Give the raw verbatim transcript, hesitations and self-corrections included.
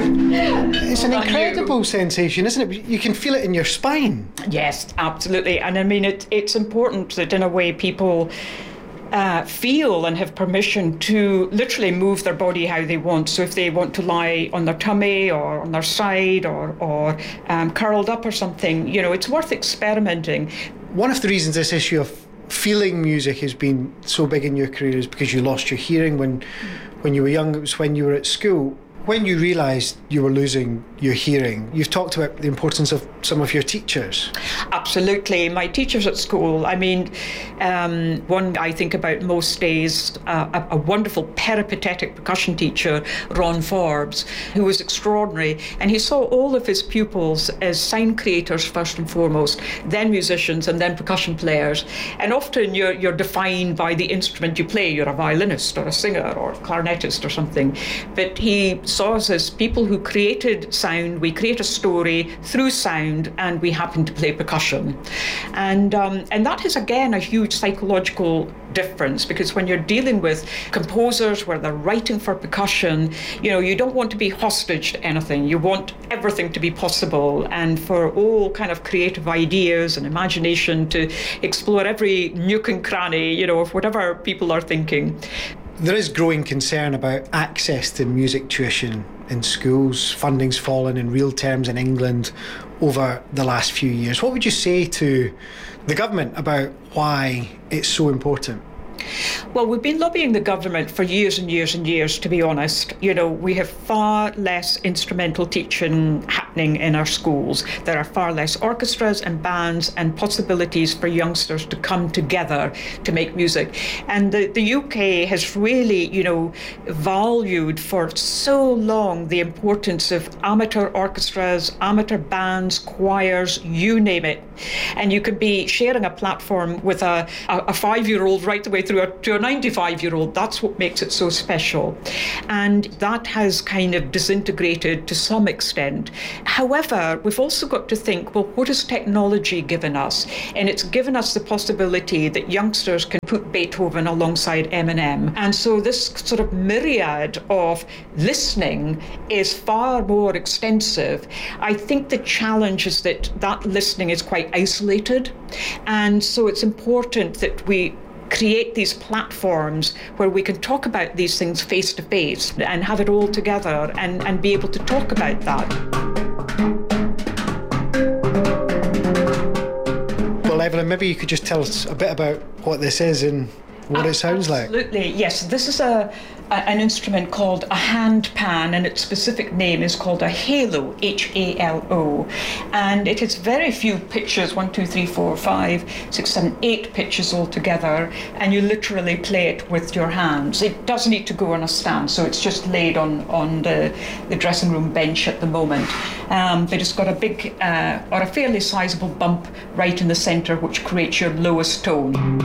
It's an incredible sensation, isn't it? You can feel it in your spine. Yes, absolutely. And I mean, it, it's important that in a way people uh, feel and have permission to literally move their body how they want. So if they want to lie on their tummy or on their side or, or um, curled up or something, you know, it's worth experimenting. One of the reasons this issue of feeling music has been so big in your career is because you lost your hearing when, when you were young. It was when you were at school. When you realised you were losing your hearing, you've talked about the importance of some of your teachers. Absolutely. My teachers at school, I mean, um, one I think about most days, uh, a, a wonderful peripatetic percussion teacher, Ron Forbes, who was extraordinary. And he saw all of his pupils as sound creators first and foremost, then musicians and then percussion players. And often you're, you're defined by the instrument you play. You're a violinist or a singer or a clarinetist or something. But he saw us as people who created sound. We create a story through sound, and we happen to play percussion. And um, and that is, again, a huge psychological difference, because when you're dealing with composers where they're writing for percussion, you know, you don't want to be hostage to anything. You want everything to be possible, and for all kind of creative ideas and imagination to explore every nook and cranny, you know, of whatever people are thinking. There is growing concern about access to music tuition in schools. Funding's fallen in real terms in England over the last few years. What would you say to the government about why it's so important? Well, we've been lobbying the government for years and years and years, to be honest. You know, we have far less instrumental teaching happening in our schools. There are far less orchestras and bands and possibilities for youngsters to come together to make music. And the, the U K has really, you know, valued for so long the importance of amateur orchestras, amateur bands, choirs, you name it. And you could be sharing a platform with a, a, a five-year-old right the way through a, to a ninety-five-year-old. That's what makes it so special. And that has kind of disintegrated to some extent. However, we've also got to think, well, what has technology given us? And it's given us the possibility that youngsters can put Beethoven alongside Eminem. And so this sort of myriad of listening is far more extensive. I think the challenge is that that listening is quite isolated. And so it's important that we create these platforms where we can talk about these things face to face and have it all together and, and be able to talk about that. Well, Evelyn, maybe you could just tell us a bit about what this is and what uh, it sounds absolutely. like. Absolutely, yes. This is a, a an instrument called a hand pan, and its specific name is called a halo, H A L O. And it has very few pitches, one, two, three, four, five, six, seven, eight pitches altogether, and you literally play it with your hands. It does need to go on a stand, so it's just laid on, on the, the dressing room bench at the moment. Um, but it's got a big, uh, or a fairly sizable bump right in the centre, which creates your lowest tone.